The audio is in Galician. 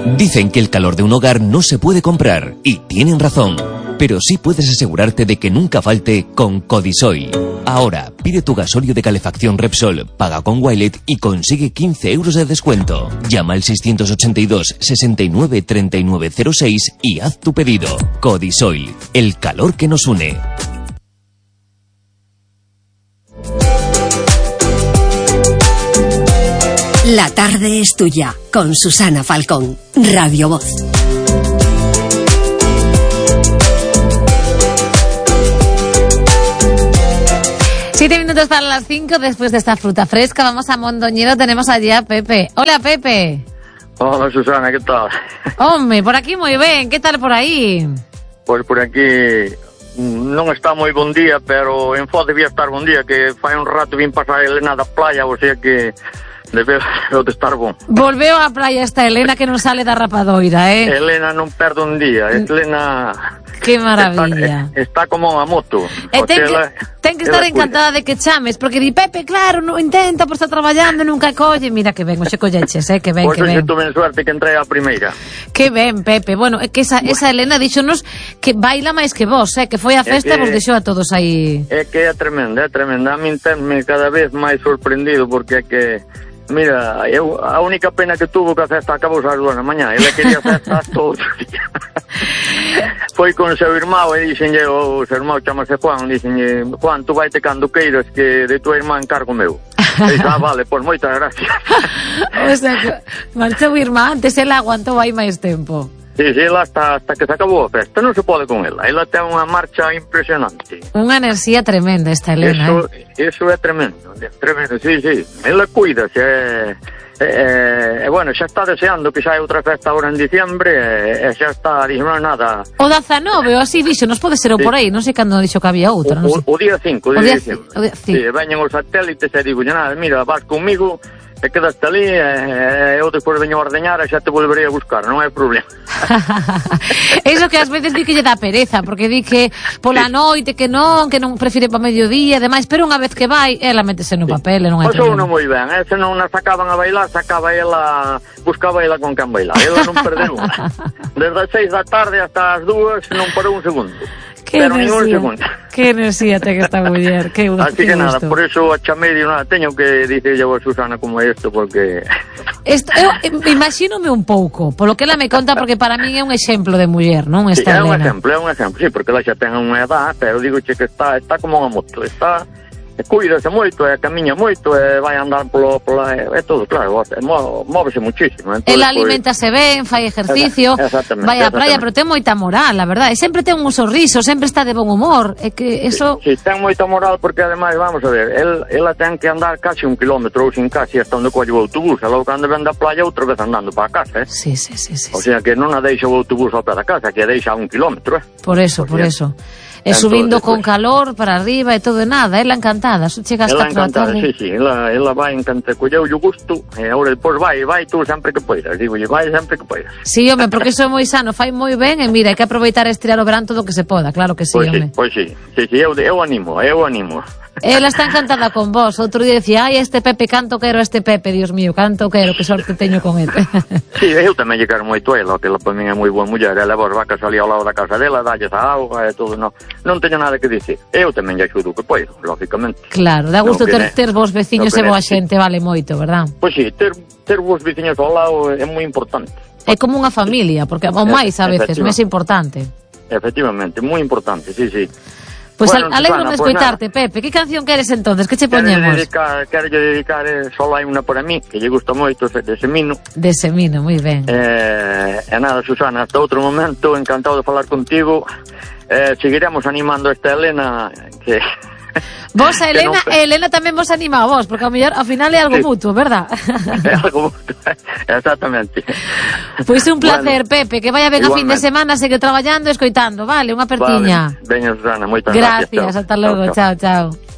Dicen que el calor de un hogar no se puede comprar, y tienen razón. Pero sí puedes asegurarte de que nunca falte con Codisoil. Ahora, pide tu gasóleo de calefacción Repsol, paga con Wilet y consigue 15 euros de descuento. Llama al 682 69 39 06 y haz tu pedido. Codisoil, el calor que nos une. La tarde es tuya, con Susana Falcón, Radio Voz. Siete minutos para las 5, después de esta fruta fresca, vamos a Mondoñedo, tenemos allí a Pepe. Hola, Pepe. Hola, Susana, ¿qué tal? Hombre, por aquí muy bien, ¿qué tal por aí? Pues por aquí non está moi bon día, pero en Foz debía estar bon día, que fai un rato vin pasar a Helena da playa, o sea que debe de estar bon. Volveu á playa esta Helena que non sale da rapadoira, Helena non perde un día, Helena... Que maravilla. Está como unha moto. Ten que estar encantada de que chames, porque di Pepe, claro, non intenta por estar traballando, nunca colle. Mira que ben, oxe colleches, que ben, pues que ben. Pois tuve suerte que entrei a primeira. Que ben, Pepe. Bueno, é que esa Helena díxonos que baila máis que vos, que foi a festa, vos deixou a todos aí. É que é tremenda, é tremenda. A min tenme cada vez máis sorprendido, porque é que... Mira, eu a única pena que tuvo que a festa acabou ás 2 da mañá. Ela quería festa todos os días. Foi con o seu irmão e dixenlle, o seu irmão chamase Juan, dixenlle, Juan, tú vaite cando queiras que de tua irmá encargo meu. E dixo, vale, pois moitas gracias. O sea, que marchou o irmá antes, ela aguantou aí máis tempo. Sí, ela hasta que se acabou a festa, non se pode con ela. Ela ten unha marcha impresionante. Unha enerxía tremenda esta Helena. Eso é tremendo, sí. Ela cuídase, bueno, xa está deseando que xa hai outra festa agora en diciembre, e xa está, dixo, non nada. O 19, ou así dixo, nos pode ser ou por aí, non sei cando dixo que había outra, non sei. O día 5, o día 5. Sí, veñen os satélites e digo, nada, mira, vas comigo, te quedaste ali, eu despois veño a ordeñar e xa te volverei a buscar, non hai problema. Eso que ás veces di que lle dá pereza, porque di que pola noite que non prefire para mediodía e demais, pero unha vez que vai, ela métese no papel e non hai problema. Pasou non moi ben, se non nas sacaban a bailar, buscaba ela con quen bailar, ela non perdeu unha. Desde as 6 da tarde hasta as 2 non parou un segundo. Pero ningún segundo. Que enerxía ten esta muller, que gusto. Así que nada, por eso a chamei de nada, teño que dicirlle a Susana como é isto, porque... Eu imagínome un pouco, polo que ela me conta, porque para min é un exemplo de muller, non? Esta Helena. É un exemplo, sí, porque ela xa ten unha edad, pero digo che que está como unha moto, cuídase moito, camiña moito, vai andar pola é todo, claro, móvese muchísimo. Ela alimentase ben, fai ejercicio, vai á praia, pero ten moita moral, a verdade, e sempre ten un sorriso, sempre está de bon humor, é que eso... Sí, ten moita moral, porque ademais, vamos a ver, ela ten que andar casi 1 kilómetro ou sin casi hasta onde colle o autobús, e logo cando ven da playa outra vez andando para a casa, Sí. O sea que non a deixa o autobús ao pé da casa, que a deixa a 1 kilómetro, Por eso. E subindo con calor para arriba e todo e nada, ela encantada, su chega hasta a tarde. Sí, ela vai encantada, colleu o gusto, e agora depois vai tú sempre que poidas, digo, vai sempre que poidas. Sí, home, porque iso é moi sano, fai moi ben, e mira, hai que aproveitar e estirar o verán todo o que se poda, claro que sí, home. Pois sí, eu animo. Ela está encantada con vos. Outro día decía, este Pepe, canto quero este Pepe, Dios mío, canto quero, que sorte teño con ele. Sí, eu tamén lle quero moito a ela, que ela para min é moi boa muller, ela vos vacas ali ao lado da casa dela, dalles a auga e todo, non teño nada que dicir. Eu tamén lle axudo o que poido, lógicamente. Claro, dá gusto ter vos veciños e boa xente, vale moito, verdad? Pois sí, ter vos veciños ao lado é moi importante. É como unha familia, porque o máis a veces, máis importante. Efectivamente, moi importante, sí. Pois alegro de escoitarte, Pepe. Que canción queres entonces? Que che poñemos? Quero dedicar só hai unha para mí, que lle gusta moito, de Semino. De Semino, moi ben. E nada, Susana, hasta outro momento, encantado de falar contigo. Seguiremos animando a esta Helena, que... Vos a Helena, e Helena tamén vos anima a vos, porque ao mellor ao final é algo mutuo, verdad? É algo mutuo, exactamente. Pois un placer, Pepe, que vaya ben a fin de semana, segue traballando e escoitando, vale? Unha apertiña. Veña, Susana, moitas gracias. Gracias, hasta logo, chao.